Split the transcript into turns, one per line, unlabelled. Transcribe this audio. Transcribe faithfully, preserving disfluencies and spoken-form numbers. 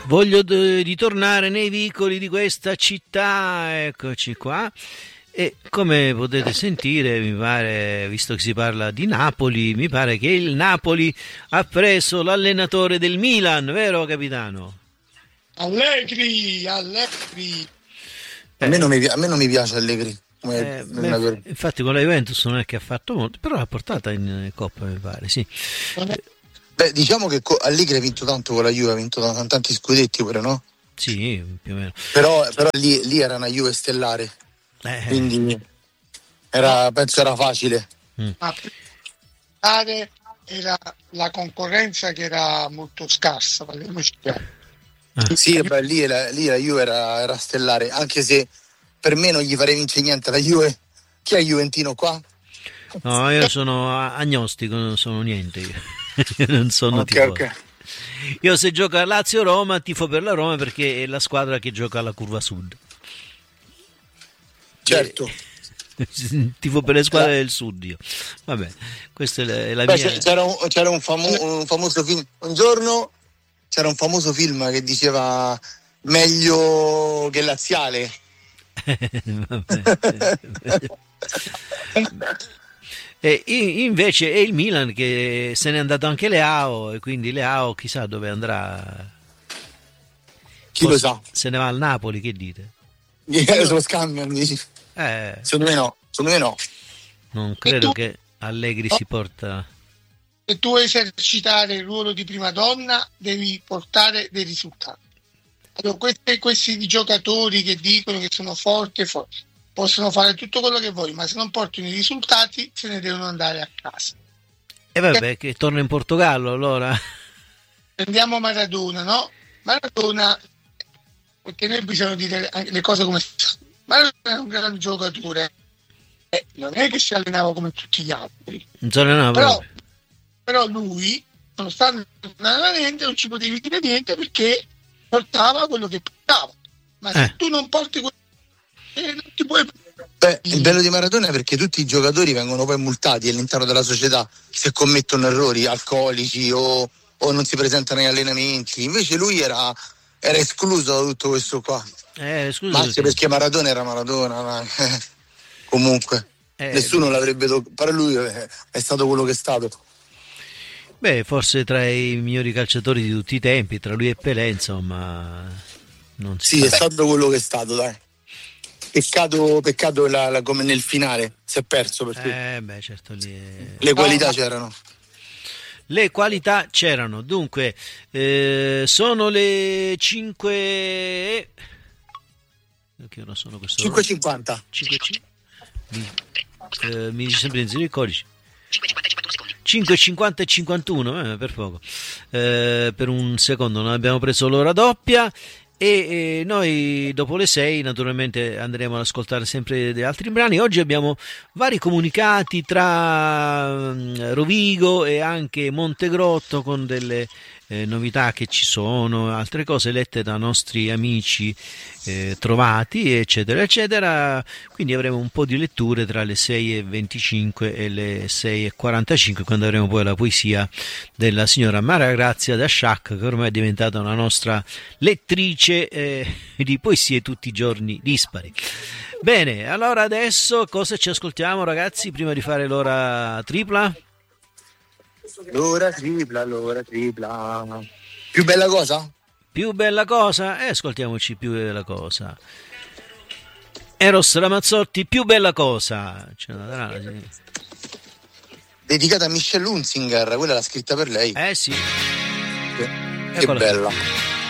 Voglio d- ritornare nei vicoli di questa città, eccoci qua. E come potete sentire, mi pare, visto che si parla di Napoli, mi pare che il Napoli ha preso l'allenatore del Milan, vero capitano?
Allegri, Allegri.
Eh,
A me non mi, pi- a me non mi piace Allegri come
eh,
allenatore.
beh, infatti con la Juventus non è che ha fatto molto, però l'ha portata in Coppa, mi pare, sì.
Beh, diciamo che co- Allegri ha vinto tanto con la Juve, ha vinto t- tanti scudetti pure, no?
Sì, più o meno.
Però, però lì, lì era una Juve stellare,
Eh,
quindi era, penso era facile.
Ma per era la concorrenza che era molto scarsa, parliamoci chiaro.
Ah.
Sì, beh, lì, la, lì la Juve era, era stellare, anche se per me non gli farei vincere niente la Juve. Chi è Juventino qua?
No, io sono agnostico, non sono niente io. Io non sono
Ok,
tifoso.
ok.
Io se gioco a Lazio-Roma tifo per la Roma perché è la squadra che gioca alla curva sud.
Certo.
Tifo per le squadre del sud io. Vabbè, questa è la, è la
Beh,
mia...
c'era, un, c'era un, famo- un famoso film, un giorno c'era un famoso film che diceva meglio che laziale.
Vabbè. E invece è il Milan che se n'è andato anche Leao e quindi Leao chissà dove andrà.
Chi lo sa?
Se ne va al Napoli, che dite?
Se lo scambiano, dici?
Eh,
Secondo me no, secondo me no.
non credo che Allegri si porta...
Se tu vuoi esercitare il ruolo di prima donna, devi portare dei risultati. Allora, questi, questi giocatori che dicono che sono forti, forti possono fare tutto quello che vuoi, ma se non portano i risultati se ne devono andare a casa.
E vabbè, che torna in Portogallo allora.
Prendiamo Maradona, no? Maradona, perché noi bisogna dire le cose come stanno. Maradona è un grande giocatore, eh, non è che si allenava come tutti gli altri,
Non se ne andava
però,
proprio.
però lui, nonostante allenamento, non ci potevi dire niente perché portava quello che portava. Ma se
Eh.
tu non porti quello che non ti puoi...
Beh, il bello di Maradona è perché tutti i giocatori vengono poi multati all'interno della società se commettono errori alcolici o, o non si presentano agli allenamenti. Invece lui era, era escluso da tutto questo qua.
Eh, scusa,
Ma anche perché Maradona era Maradona, ma, eh, comunque
Eh,
nessuno l'avrebbe toccato, però lui è, è stato quello che è stato.
beh, forse tra i migliori calciatori di tutti i tempi, tra lui e Pelé, insomma, non si
Sì,
sa.
è stato quello che è stato, dai. Peccato, peccato la, la- come nel finale si è perso perché
Eh, beh, certo, lì è...
le qualità c'erano.
Le qualità c'erano. Dunque, eh, sono le cinque... Che ora sono questo?
cinque e cinquanta.
cinque Mi, eh, mi dice sempre il codice. cinque e cinquanta e cinquantuno, eh, per poco. Eh, per un secondo non abbiamo preso l'ora doppia. E eh, noi dopo le sei naturalmente andremo ad ascoltare sempre degli altri brani. Oggi abbiamo vari comunicati tra um, Rovigo e anche Montegrotto con delle eh, novità che ci sono, altre cose lette da nostri amici eh, trovati, eccetera eccetera. Quindi avremo un po' di letture tra le sei e venticinque e le sei e quarantacinque, quando avremo poi la poesia della signora Maria Grazia da Sciac, che ormai è diventata una nostra lettrice eh, di poesie tutti i giorni dispari. Bene, allora adesso cosa ci ascoltiamo, ragazzi, prima di fare l'ora tripla?
L'ora tripla, l'ora tripla. Più bella cosa?
Più bella cosa? E eh, ascoltiamoci più bella cosa. Eros Ramazzotti, più bella cosa. C'è una trama, sì.
Dedicata a Michelle Hunzinger, quella l'ha scritta per lei.
Eh sì.
Che
Eccola.
bella.